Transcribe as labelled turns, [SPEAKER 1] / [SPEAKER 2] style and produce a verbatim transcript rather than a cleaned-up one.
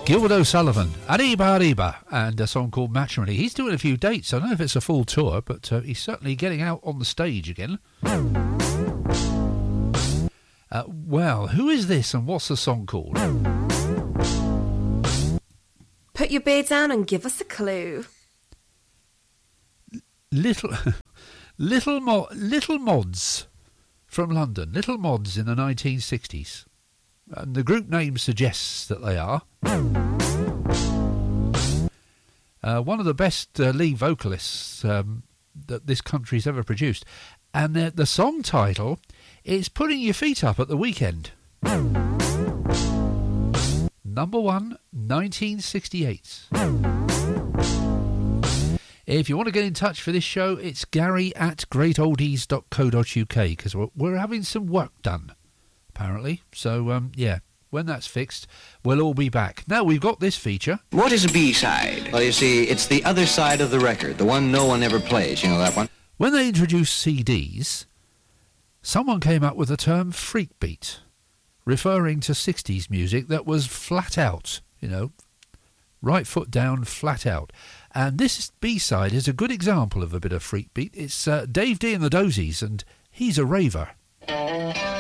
[SPEAKER 1] Gilbert O'Sullivan, Arriba Arriba, and a song called Matrimony. He's doing a few dates. I don't know if it's a full tour, but uh, he's certainly getting out on the stage again. Uh, well, who is this and what's the song called?
[SPEAKER 2] Put your beer down and give us a clue.
[SPEAKER 1] Little, little, Mo- little Mods from London. Little Mods in the nineteen sixties. And the group name suggests that they are. Uh, one of the best uh, lead vocalists um, that this country's ever produced. And the, the song title is Putting Your Feet Up at the Weekend. Number one, nineteen sixty-eight. If you want to get in touch for this show, it's Gary at great oldies dot co dot uk, because we're, we're having some work done, apparently. So, um, yeah, when that's fixed, we'll all be back. Now, we've got this feature.
[SPEAKER 3] What is a B-side? Well, you see, it's the other side of the record, the one no one ever plays. You know that one?
[SPEAKER 1] When they introduced C Ds, someone came up with the term freak beat, referring to sixties music that was flat out, you know, right foot down, flat out. And this B-side is a good example of a bit of freak beat. It's uh, Dave D and the Dozies, and he's a raver.